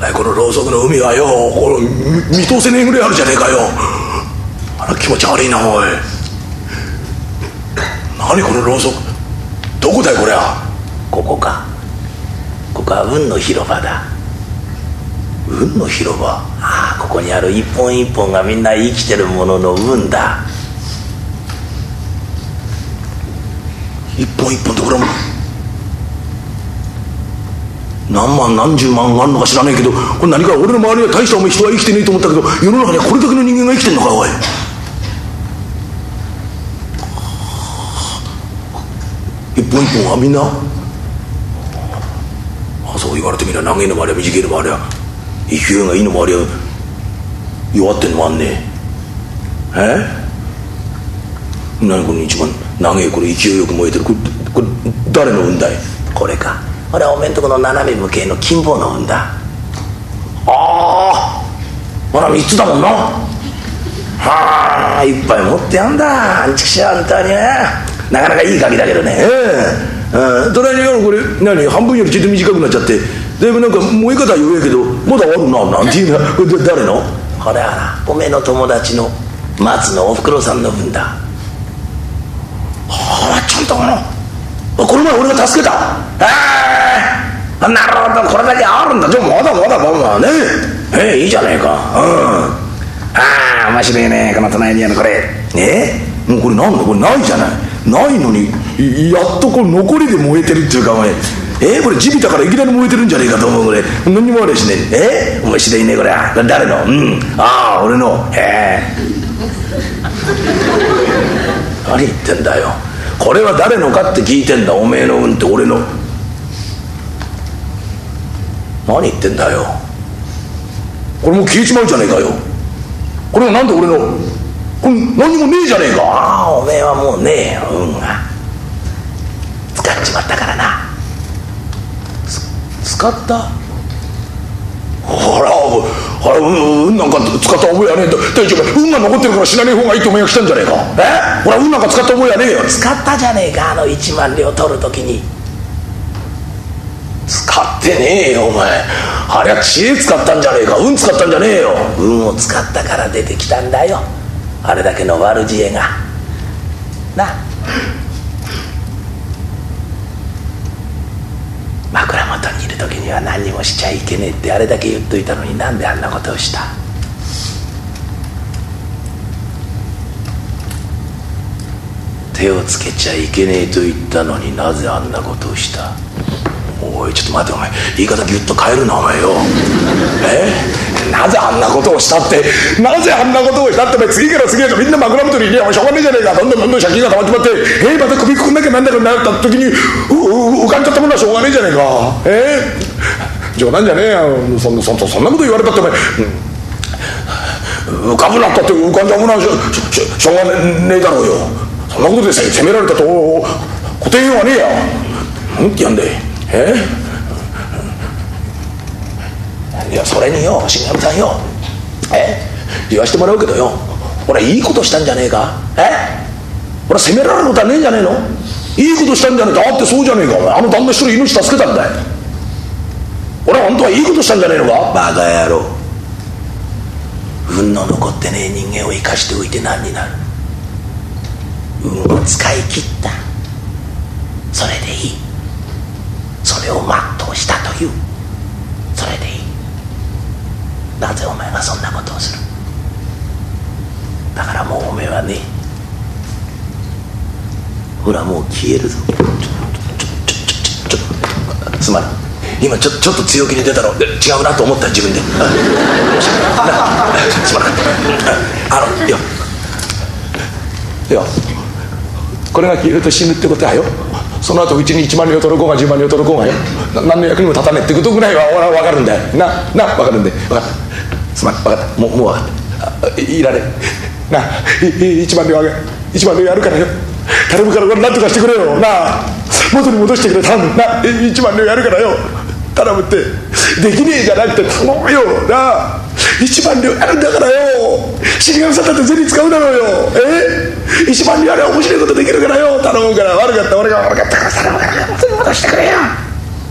このろうそくの海はよ、これ見通せねえぐらいあるじゃねえかよ。あら気持ち悪いなおい。何このろうそく、どこだよこれは。 ここか。ここは運の広場だ。 運の広場。 ああ、ここにある一本一本がみんな生きてるものの運だ。 一本一本ってこれも何万何十万あるのか知らないけど、これ何か俺の周りは大したお前人は生きてねえと思ったけど、世の中にはこれだけの人間が生きてんのかおい。一本一本はみんな、あ、そう言われてみりゃ長いのもありゃ短いのもありゃ、勢いがいいのもありゃ弱ってんのもあんねえ。何この一番長いこれ勢いよく燃えてる、これ誰の運だい。 これか。これはおめんとこの斜め向けの金棒の運だ。 ああ、まだ3つだもんな。はあ、いっぱい持ってやんだ。あんちくしょあんたにね。なかなかいいガキだけどね。トライにこれ何半分よりちょっと短くなっちゃって、だいぶなんか燃え方は弱いけどまだあるななんていうな。これ誰の。 これはな、おめえの友達の松のおふくろさんの分だ。 ああ、ちゃんとこの前俺が助けた。なるほど、これだけあるんだ。じゃあまだまだまあね。いいじゃねえか。ああ、面白いねこの隣にあるこれ。もうこれなんだ、これないじゃない。ないのにやっとこれ残りで燃えてるっていうか、お前これ地びたからいきなり燃えてるんじゃねえかと思うぐらい何にもありゃしねえ。面白いねこれ。誰の。ああ、俺の。何言ってんだよ。これは誰のかって聞いてんだ。おめえの運って俺の。何言ってんだよ。これもう消えちまうじゃねえかよ。これはなんで俺の。これ何もねえじゃねえか。 ああ、おめえはもうねえよ運が。使っちまったからな。 使った。運なんか使った覚えはねえんだ。大丈夫、運が残ってるから死なねえ方がいいとお前が来たんじゃねえか。ほら運なんか使った覚えはねえよ。 使ったじゃねえか、あの1万両取るときに。 使ってねえよお前。あれは知恵使ったんじゃねえか。運使ったんじゃねえよ。 運を使ったから出てきたんだよ、あれだけの悪知恵がな。枕元にいる時には何にもしちゃいけねえってあれだけ言っといたのに、なんであんなことをした。 手をつけちゃいけねえと言ったのになぜあんなことをした。おいちょっと待てお前、言い方ギュッと変えるなお前よ。なぜあんなことをしたって、なぜあんなことをしたって。お前次から次へとみんな枕元にいりゃしょうがねえじゃねえか。どんどん借金が溜まっちまって、また首くくんなきゃなんなくなった時に浮かんじゃったものはしょうがねえじゃねえか。冗談じゃねえよ。そんなこと言われたってお前、浮かぶなったって浮かんじゃうものはしょうがねえだろうよ。そんなことでさえ責められたと固定はねえや。なんてやんだい。いやそれによ、重信さんよ、言わしてもらうけどよ、俺いいことしたんじゃねえか。俺責められることはねえんじゃねえの。いいことしたんじゃねえか。だってそうじゃねえか。お前あの旦那一人命助けたんだよ。俺は本当はいいことしたんじゃねえのか。 バカ野郎、運の残ってねえ人間を生かしておいて何になる。運を使い切った、それでいい。それを全うしたという、それでいい。なぜお前がそんなことをする。だからもうお前はね、ほらもう消えるぞ。 すまない、今ちょっと強気に出たの違うなと思った自分で。すまなかった。いやこれが消えると死ぬってことはよ、その後うちに1万両取るこうが10万両取るこうがよ、何の役にも立たねえってことぐらいは俺は分かるんだよ。分かるんで。分かった、すまん、分かった、もう分かった。いられなあ、1万両あげ、1万両やるからよ、頼むからこれ何とかしてくれよ。元に戻してくれ、頼むな。1万両やるからよ、頼むって。できねえじゃなくて頼むよ1万両やるんだからよ。死神さんだって銭使うだろうよ。1万両やれば面白いことできるからよ、頼むから。悪かった、俺が悪かったから頼むから、戻してくれよ。